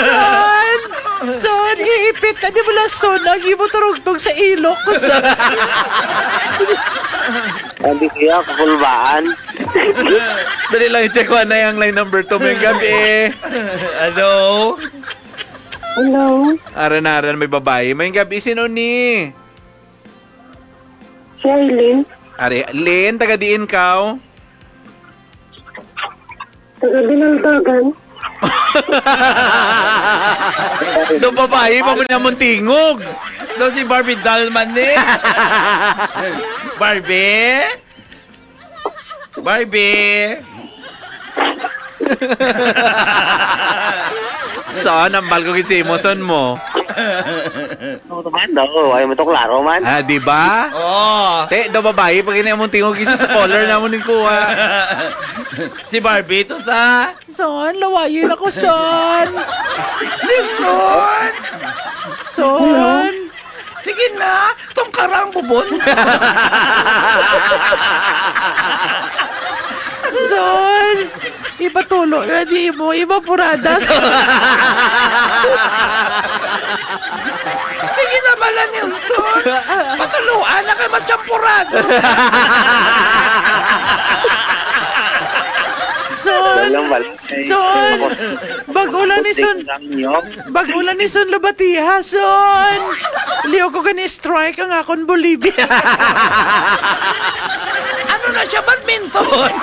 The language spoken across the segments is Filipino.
Son! Son, iipit na di mo lang son. Lagi mo turugtog sa ilok ko sa... Sabi kaya, kapulbaan. Dali lang, check ko na yung line number 2. May gabi. Hello? Hello? Aran-aran, may babae. May gabi, sino ni? Si Aileen? Are, Lynn, taga-diin ka? Taga-Binaldagan? Doon babae, mamunya mong tingog. Doon si Barbie Dalman eh. Barbie? Barbie? Saan ang balko kitsi mo, son mo? Ano naman daw? Ayaw mo ito klaro man. Ah, di ba? Oh. Te, daw babae, pag ina mong tingog isa sa collar na mo ni kuha. Si Barbie to sa... Son, lawayin ako, son. Nilson! Son. Sige na, tong karang bubon. Son. Iba tulo na di mo. Iba purada. Sige na pala, Nilson. Patuluan na kayo matsampurado. Son. Son. Bagulan ni Son. Bagulan ni Son Labatiha, Son. Liyo ko gani strike ang akon Bolivia. Ano na siya, badminton?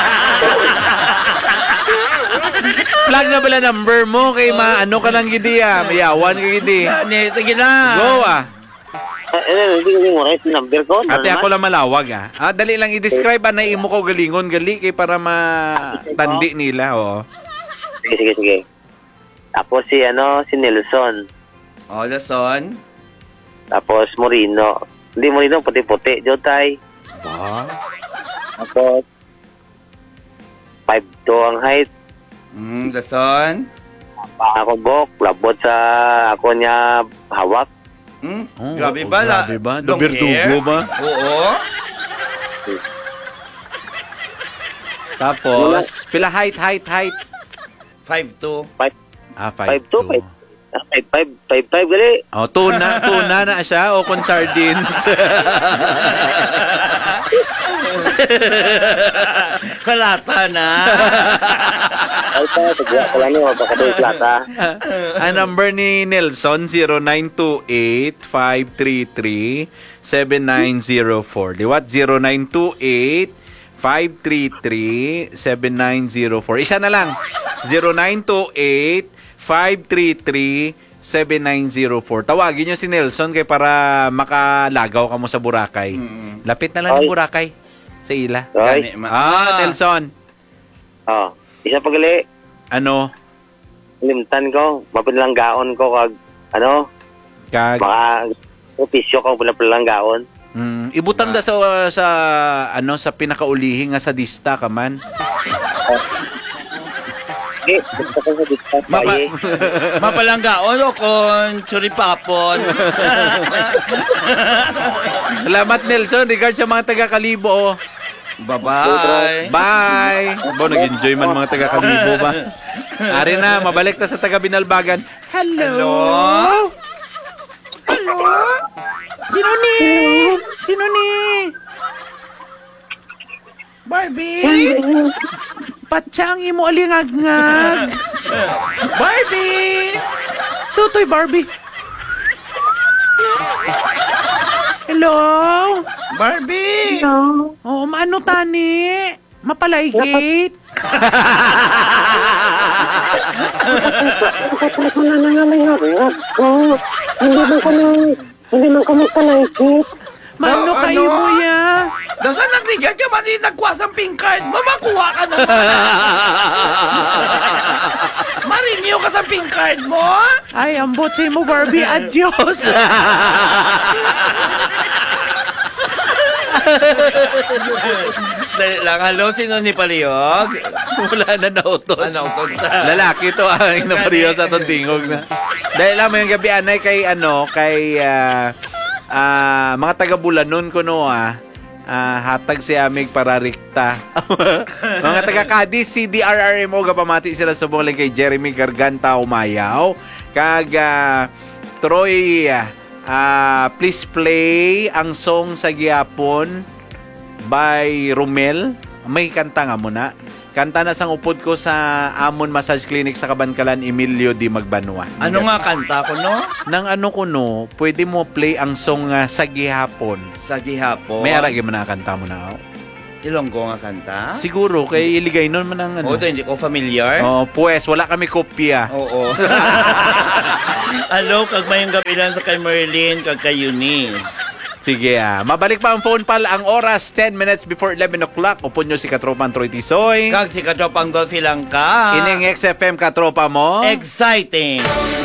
Flag na pala number mo kay ano ka lang gidi mayawan ka gidi. Sige na. Go Hindi ko mo right number ko. Ate ako lang malawag dali lang i-describe na imo ko galingon gali kay para matandi nila Sige. Tapos si Nelson. Oh, Lason. Tapos Moreno. Hindi Moreno, puti-puti. Jotay. Tapos 5'2" ang height. Lason. Ako bok, labot sa ako niya hawak. Grabe ba? Grabe ba? Long Dobirdugo hair? ba? Oo. Tapos, pila height? 5'2". 5'2", 5'5", gali. Tuna na siya o kung sardines. Sa lata na. Ay pa, tagwa ko lang niyo, baka doon plata. Ang number ni Nelson, 0928-533-7904. Liwat, 0928-533-7904. Isa na lang, 0928-533-7904. Tawagin nyo si Nelson kay para makalagaw ka mo sa Boracay. Lapit na lang ng Boracay sa ila. Ay. Nelson. Isa pa gali. Ano? Limtan ko, mapilang gaon ko kag baka opisyo ko pala gaon. Ibutang da sa sa pinakaulihi nga sa dista ka man. Gusto ko sa distance. Mapalanggaon o kung churipapon. Salamat Nelson, regard sa mga taga-Kalibo. Bye-bye. Bye. Nag-enjoy man mga taga-Kalibo ba? Ari na, mabalik ta sa taga-Binalbagan. Hello? Sino ni? Barbie? Patsang imo alingagngag. Barbie? Tutoy Barbie. Hello? Barbie? Hello? Oh, maano tani? Mapalaygate? Nakatulog mo na nangalingat ko. Hindi man kami palaygit. Maano Ano? kayo mo ya? Dasan nagbigay ka man yung nagkuha sa pink card mo, makuha ka naman. Marinyo ka sa pink card mo? Ay, ambot sa mo Barbie. Adios. Dali lang, hello, sino ni Paliyog? Wala na nautot. Ano utod sa... Lalaki to ang napariyo sa itong tingog na. Dahil lang may gabi anay kay mga taga Bulanon ko no hatag si Amig para rikta. Mga taga-Cadiz, si DRRMO, gapamati sila sa buong kay Jeremy Garganta Umayaw. Kag Troy, please play ang song sa gihapon by Romel. May kanta nga muna. Kanta na sang upod ko sa Amon Massage Clinic sa Kabankalan, Emilio Di Magbanwa. Ano nga kanta ko, no? Nang ano ko no, pwede mo play ang song sa gihapon. Sa gihapon. May aragi mo na kanta mo na. Ilonggo nga kanta? Siguro, kay iligay nun man ang ano. Oo, hindi ko familiar. Oh, pues, wala kami kopya. Oo. Hello, kag mayong gabilan sa kay Merlin, kag kay Eunice. Sige, mabalik pa ang phone pal. Ang oras, 10 minutes before 11 o'clock. Upon nyo si Katropan Troy Tisoy. Kag si Katropang Dolphy lang ka. Ining XFM Katropa mo. Exciting!